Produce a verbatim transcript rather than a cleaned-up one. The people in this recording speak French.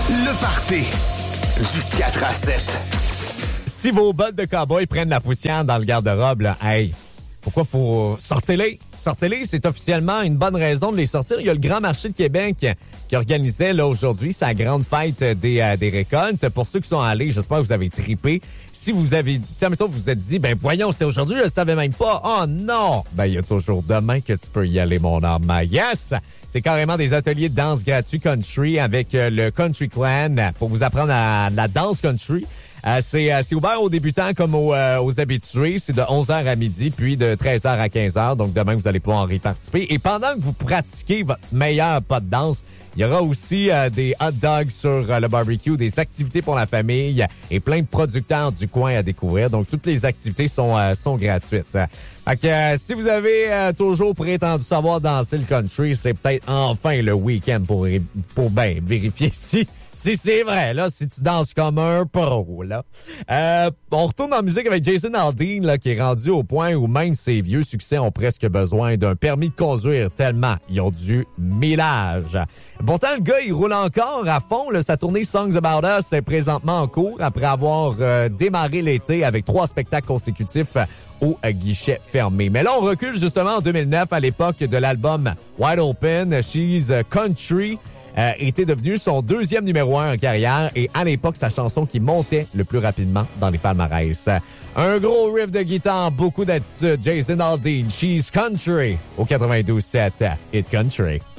Le party du quatre à sept. Si vos bottes de cow-boy prennent la poussière dans le garde-robe, là, hey, pourquoi faut... Sortez-les! Sortez-les, c'est officiellement une bonne raison de les sortir. Il y a le Grand Marché de Québec qui organisait là aujourd'hui sa grande fête des, euh, des récoltes. Pour ceux qui sont allés, j'espère que vous avez trippé. Si vous avez... Si, admettons, vous vous êtes dit, ben voyons, c'était aujourd'hui, je le savais même pas. Oh non! Ben, il y a toujours demain que tu peux y aller, mon homme. Yes! C'est carrément des ateliers de danse gratuits country avec euh, le Country Clan pour vous apprendre à la danse country. Euh, c'est, euh, c'est ouvert aux débutants comme aux, euh, aux habitués. C'est de onze heures à midi, puis de treize heures à quinze heures. Donc, demain, vous allez pouvoir y participer. Et pendant que vous pratiquez votre meilleur pas de danse, il y aura aussi euh, des hot dogs sur euh, le barbecue, des activités pour la famille et plein de producteurs du coin à découvrir. Donc, toutes les activités sont, euh, sont gratuites. Fait que euh, si vous avez euh, toujours prétendu savoir danser le country, c'est peut-être enfin le week-end pour, pour ben, vérifier si... Si c'est vrai, là, si tu danses comme un pro, là. Euh, on retourne en musique avec Jason Aldean, là, qui est rendu au point où même ses vieux succès ont presque besoin d'un permis de conduire tellement ils ont du millage. Pourtant, le gars, il roule encore à fond, là. Sa tournée Songs About Us est présentement en cours après avoir euh, démarré l'été avec trois spectacles consécutifs au guichet fermé. Mais là, on recule justement en deux mille neuf à l'époque de l'album Wide Open, She's Country. Euh, était devenu son deuxième numéro un en carrière et à l'époque, sa chanson qui montait le plus rapidement dans les palmarès. Un gros riff de guitare, beaucoup d'attitude. Jason Aldean, She's Country au quatre-vingt-douze sept Hit Country.